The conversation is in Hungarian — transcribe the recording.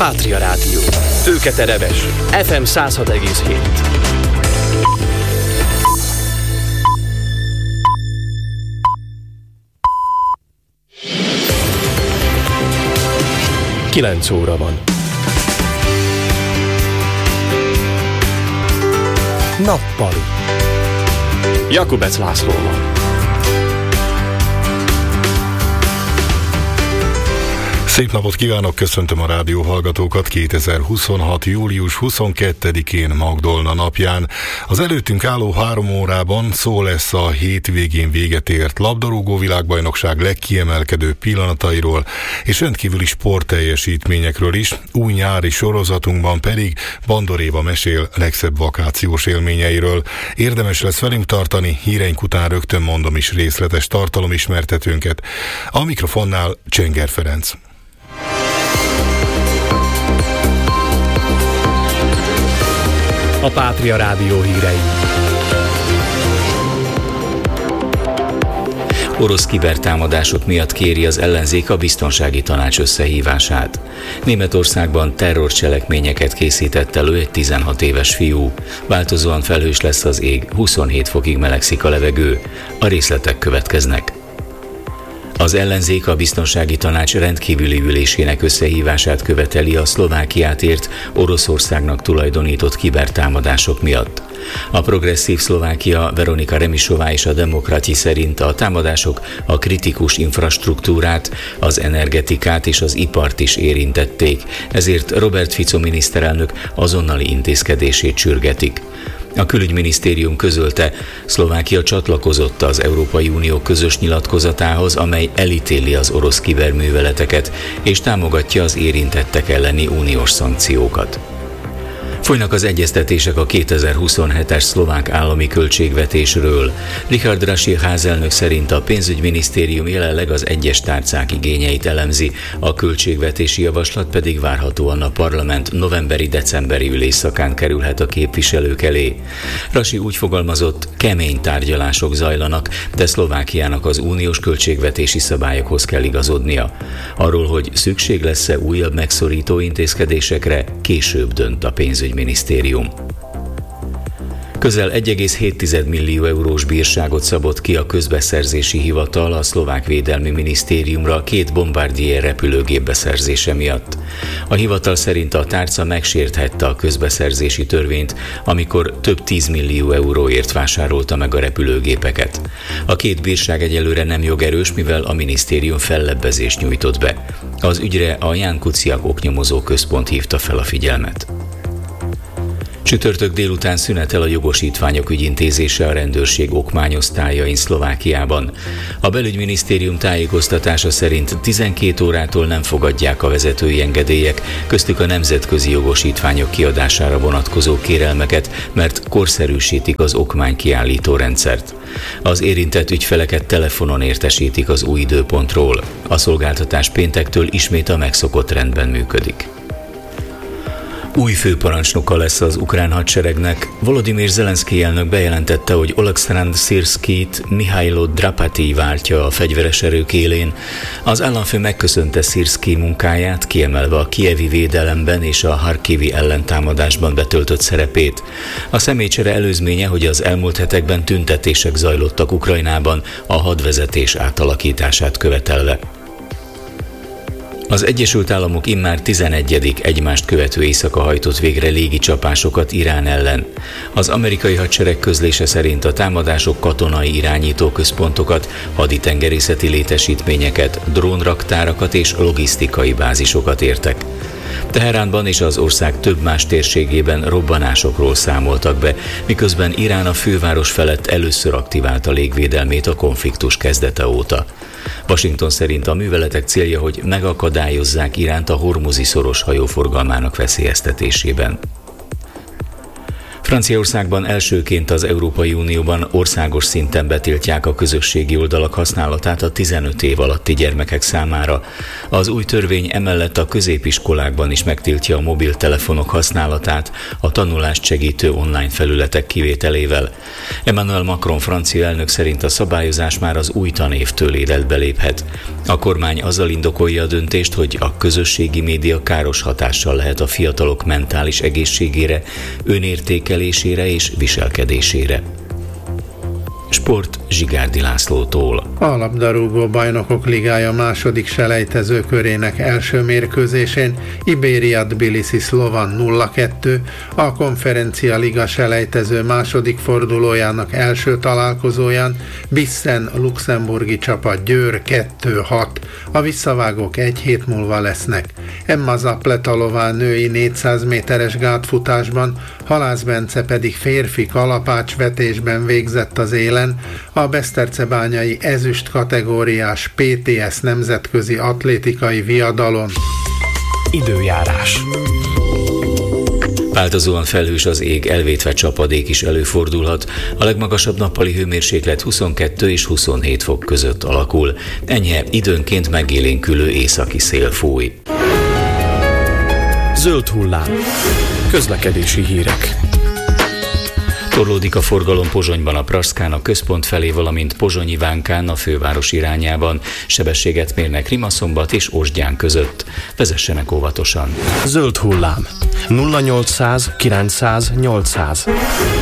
Pátria Rádió. Őketereves. FM 106,7. Kilenc óra van. Nappali. Jakubec Lászlóval. Szép napot kívánok, köszöntöm a rádióhallgatókat 2026. július 22-én Magdolna napján. Az előttünk álló 3 órában szó lesz a hétvégén véget ért labdarúgó világbajnokság legkiemelkedőbb pillanatairól, és rendkívüli sportteljesítményekről is. Új nyári sorozatunkban pedig Bandor Éva mesél legszebb vakációs élményeiről. Érdemes lesz velünk tartani, híreink után rögtön mondom is részletes tartalomismertetőnket. A mikrofonnál Csenger Ferenc. A Pátria Rádió hírei. Orosz kibertámadások miatt kéri az ellenzék a biztonsági tanács összehívását. Németországban terrorcselekményeket készített elő egy 16 éves fiú. Változóan felhős lesz az ég, 27 fokig melegszik a levegő. A részletek következnek. Az ellenzék a biztonsági tanács rendkívüli ülésének összehívását követeli a Szlovákiát ért Oroszországnak tulajdonított kibertámadások miatt. A progresszív Szlovákia Veronika Remisová és a Demokrati szerint a támadások a kritikus infrastruktúrát, az energetikát és az ipart is érintették, ezért Robert Fico miniszterelnök azonnali intézkedését sürgetik. A külügyminisztérium közölte, Szlovákia csatlakozott az Európai Unió közös nyilatkozatához, amely elítéli az orosz kiberműveleteket és támogatja az érintettek elleni uniós szankciókat. Folynak az egyeztetések a 2027-es szlovák állami költségvetésről. Richard Rasil házelnök szerint a pénzügyminisztérium jelenleg az egyes tárcák igényeit elemzi, a költségvetési javaslat pedig várhatóan a parlament novemberi-decemberi ülésszakán kerülhet a képviselők elé. Rasil úgy fogalmazott, kemény tárgyalások zajlanak, de Szlovákiának az uniós költségvetési szabályokhoz kell igazodnia. Arról, hogy szükség lesz-e újabb megszorító intézkedésekre, később dönt a pénzügyminisztérium. Közel 1,7 millió eurós bírságot szabott ki a közbeszerzési hivatal a szlovák védelmi minisztériumra 2 Bombardier repülőgép beszerzése miatt. A hivatal szerint a tárca megsérthette a közbeszerzési törvényt, amikor több 10 millió euróért vásárolta meg a repülőgépeket. A 2 bírság egyelőre nem jogerős, mivel a minisztérium fellebbezést nyújtott be. Az ügyre a Ján Kuciak oknyomozó központ hívta fel a figyelmet. Csütörtök délután szünetel a jogosítványok ügyintézése a rendőrség okmányosztályain Szlovákiában. A belügyminisztérium tájékoztatása szerint 12 órától nem fogadják a vezetői engedélyek, köztük a nemzetközi jogosítványok kiadására vonatkozó kérelmeket, mert korszerűsítik az okmánykiállító rendszert. Az érintett ügyfeleket telefonon értesítik az új időpontról. A szolgáltatás péntektől ismét a megszokott rendben működik. Új főparancsnoka lesz az ukrán hadseregnek. Volodymyr Zelenszkij elnök bejelentette, hogy Oleksandr Szirszkijt Mihailo Drapati váltja a fegyveres erők élén. Az államfő megköszönte Szirszkij munkáját, kiemelve a kijevi védelemben és a harkivi ellentámadásban betöltött szerepét. A személycsere előzménye, hogy az elmúlt hetekben tüntetések zajlottak Ukrajnában a hadvezetés átalakítását követelve. Az Egyesült Államok immár 11. egymást követő éjszaka hajtott végre légicsapásokat Irán ellen. Az amerikai hadsereg közlése szerint a támadások katonai irányítóközpontokat, haditengerészeti létesítményeket, drónraktárakat és logisztikai bázisokat értek. Teheránban és az ország több más térségében robbanásokról számoltak be, miközben Irán a főváros felett először aktiválta légvédelmét a konfliktus kezdete óta. Washington szerint a műveletek célja, hogy megakadályozzák Iránt a hormuzi szoros hajóforgalmának veszélyeztetésében. Franciaországban elsőként az Európai Unióban országos szinten betiltják a közösségi oldalak használatát a 15 év alatti gyermekek számára. Az új törvény emellett a középiskolákban is megtiltja a mobiltelefonok használatát a tanulást segítő online felületek kivételével. Emmanuel Macron francia elnök szerint a szabályozás már az új tanévtől életbe léphet. A kormány azzal indokolja a döntést, hogy a közösségi média káros hatással lehet a fiatalok mentális egészségére, önértékelésére és viselkedésére. Sport Zsigárdi Lászlótól. A labdarúgó bajnokok ligája második selejtező körének első mérkőzésén Iberia Tbilisi Slovan 0-2, a Konferencia Liga selejtező második fordulójának első találkozóján Bissen luxemburgi csapat Győr 2-6. A visszavágók egy hét múlva lesznek. Emma Zapletalová női 400 méteres gátfutásban, Halász Bence pedig férfi kalapácsvetésben végzett az élen, a besztercebányai ezüst kategóriás PTS nemzetközi atlétikai viadalon. Időjárás. Változóan felhős az ég, elvétve csapadék is előfordulhat. A legmagasabb nappali hőmérséklet 22 és 27 fok között alakul. Enyhe, időnként megélénkülő északi szél fúj. Zöld hullám. Közlekedési hírek. Torlódik a forgalom Pozsonyban a Praskán a központ felé, valamint Pozsony-Ivánkán a főváros irányában. Sebességet mérnek Rimaszombat és Osgyán között. Vezessenek óvatosan. Zöld hullám. 0800 900 800.